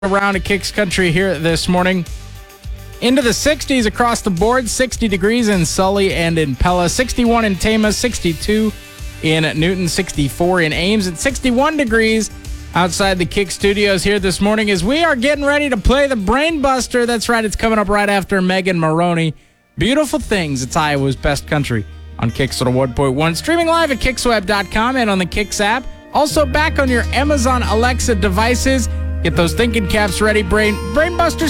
Around at Kicks Country here this morning. Into the 60s across the board, 60 degrees in Sully and in Pella, 61 in Tama, 62 in Newton, 64 in Ames, and 61 degrees outside the Kick Studios here this morning as we are getting ready to play the Brain Buster. That's right, it's coming up right after Megan Maroney. Beautiful Things, it's Iowa's best country on Kicks 101.1. Streaming live at kicksweb.com and on the Kicks app. Also back on your Amazon Alexa devices. Get those thinking caps ready. Brain Buster